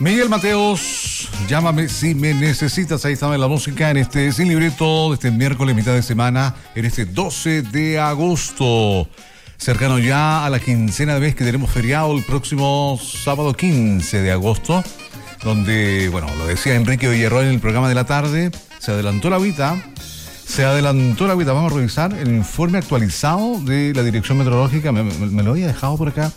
Miguel Mateos, llámame si me necesitas. Ahí estaba en la música en este Sin Libreto de este miércoles, mitad de semana, en este 12 de agosto. Cercano ya a la quincena de mes, que tenemos feriado el próximo sábado 15 de agosto, donde, bueno, lo decía Enrique Villarroel en el programa de la tarde, se adelantó la agüita. Vamos a revisar el informe actualizado de la Dirección Meteorológica. Me lo había dejado por acá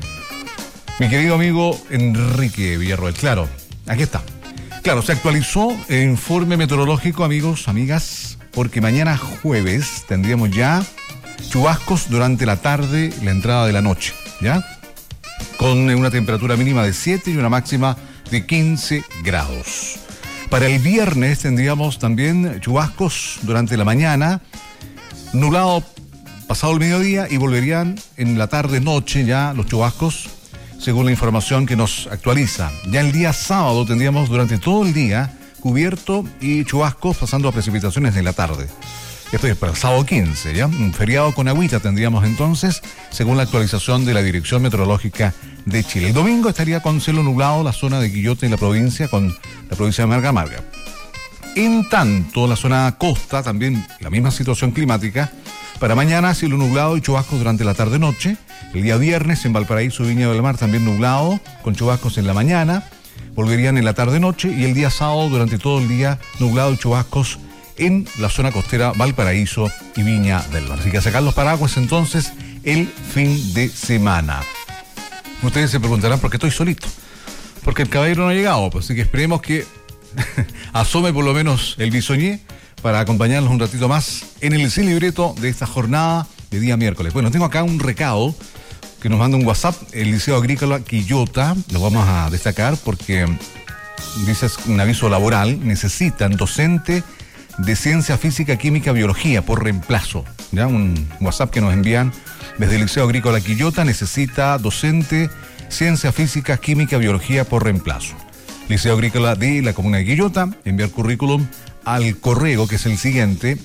mi querido amigo Enrique Villarroel. Claro, aquí está. Claro, se actualizó el informe meteorológico, amigos, amigas, porque mañana jueves tendríamos ya chubascos durante la tarde, la entrada de la noche, ¿ya? Con una temperatura mínima de 7 y una máxima de 15 grados. Para el viernes tendríamos también chubascos durante la mañana, nublado pasado el mediodía, y volverían en la tarde-noche ya los chubascos, según la información que nos actualiza. Ya el día sábado tendríamos durante todo el día cubierto y chubascos, pasando a precipitaciones de la tarde. Esto es para el sábado 15, ¿ya? Un feriado con agüita tendríamos entonces, según la actualización de la Dirección Meteorológica de Chile. El domingo estaría con cielo nublado la zona de Quillota y la provincia, con la provincia de Marga Marga. En tanto, la zona costa, también la misma situación climática. Para mañana, cielo nublado y chubascos durante la tarde-noche. El día viernes en Valparaíso y Viña del Mar también nublado, con chubascos en la mañana. Volverían en la tarde-noche. Y el día sábado, durante todo el día, nublado y chubascos en la zona costera, Valparaíso y Viña del Mar. Así que a sacar los paraguas entonces el fin de semana. Ustedes se preguntarán por qué estoy solito. Porque el caballero no ha llegado, pues, así que esperemos que asome por lo menos el bisoñé para acompañarnos un ratito más en el Sin Libreto de esta jornada de día miércoles. Bueno, tengo acá un recado que nos manda un WhatsApp, el Liceo Agrícola Quillota. Lo vamos a destacar porque dice, es un aviso laboral, necesitan docente de Ciencia Física, Química, Biología por reemplazo. Ya, un WhatsApp que nos envían desde el Liceo Agrícola Quillota. Necesita docente Ciencia Física, Química, Biología por reemplazo. Liceo Agrícola de la Comuna de Quillota, enviar currículum al correo, que es el siguiente: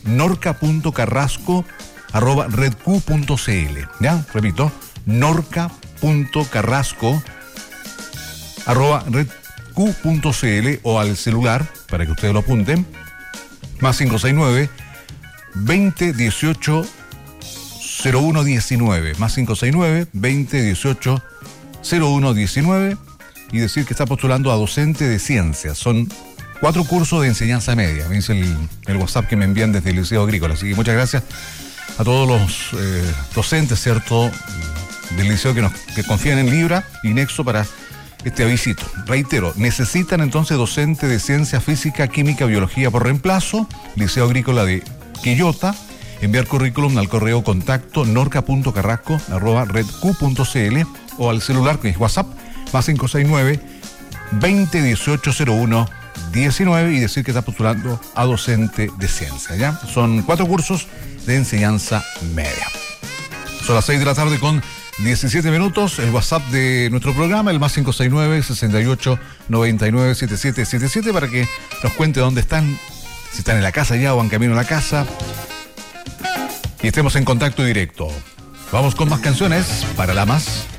norca.carrasco@redq.cl. Ya, repito, norca.carrasco@redq.cl, o al celular, para que ustedes lo apunten, más 569-2018-0119, más 569-2018-0119, y decir que está postulando a docente de ciencias. Son 4 cursos de enseñanza media, me dice el WhatsApp que me envían desde el Liceo Agrícola. Así que muchas gracias a todos los docentes, ¿cierto?, del liceo que confían en Libra y Nexo para este avisito. Reitero, necesitan entonces docente de Ciencia Física, Química, Biología por reemplazo, Liceo Agrícola de Quillota. Enviar currículum al correo contacto norca.carrasco@redq.cl, o al celular, que es WhatsApp, más 569-2018-0119, y decir que está postulando a docente de ciencia, ¿ya? Son 4 cursos de enseñanza media. Son las 6 de la tarde con 17 minutos. El WhatsApp de nuestro programa, el más 569-6899-7777, para que nos cuente dónde están, si están en la casa ya o van camino a la casa, y estemos en contacto directo. Vamos con más canciones para la más.